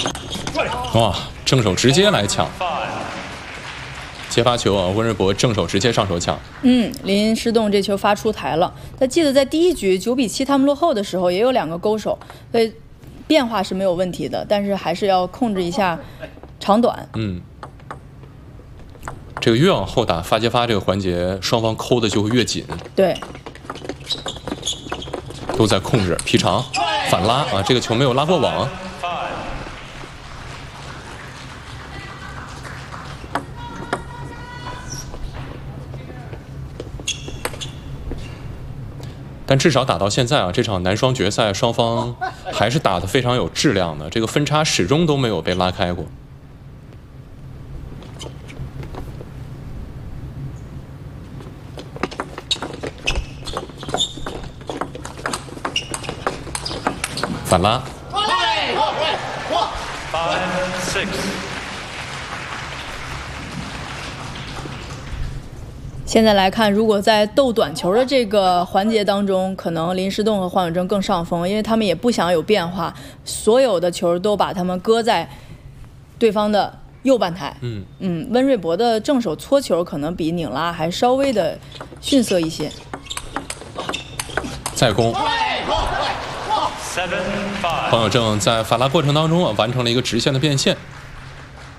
哇，正手直接来抢，接发球啊，温瑞博正手直接上手抢。 林诗栋这球发出台了。但记得在第一局9比7他们落后的时候，也有2个勾手，所以变化是没有问题的，但是还是要控制一下长短。 这个越往后打发接发这个环节，双方抠的就会越紧。 对， 都在控制劈长反拉啊，这个球没有拉过网。但至少打到现在啊，这场男双决赛双方还是打得非常有质量的，这个分差始终都没有被拉开过。反拉。 现在来看，如果在斗短球的这个环节当中，可能林诗栋和黄永贞更上风，因为他们也不想有变化，所有的球都把他们搁在对方的右半台。温瑞博的正手搓球可能比拧拉还稍微的逊色一些。 再攻。黄永贞在反拉过程当中啊，完成了一个直线的变线。